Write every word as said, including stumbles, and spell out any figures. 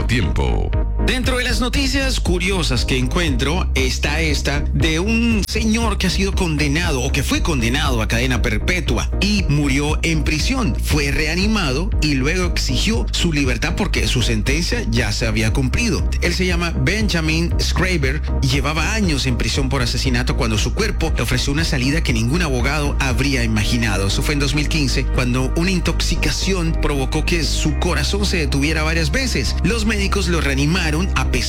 medio tiempo. Dentro de las noticias curiosas que encuentro está esta de un señor que ha sido condenado o que fue condenado a cadena perpetua y murió en prisión. Fue reanimado y luego exigió su libertad porque su sentencia ya se había cumplido. Él se llama Benjamin Schreiber y llevaba años en prisión por asesinato cuando su cuerpo le ofreció una salida que ningún abogado habría imaginado. Eso fue en dos mil quince cuando una intoxicación provocó que su corazón se detuviera varias veces. Los médicos lo reanimaron a pesar